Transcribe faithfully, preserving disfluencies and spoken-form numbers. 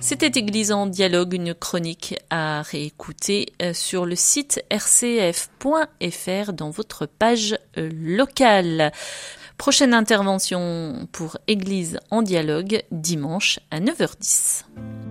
C'était Église en dialogue, une chronique à réécouter sur le site r c f point f r dans votre page locale. Prochaine intervention pour Église en dialogue, dimanche à neuf heures dix.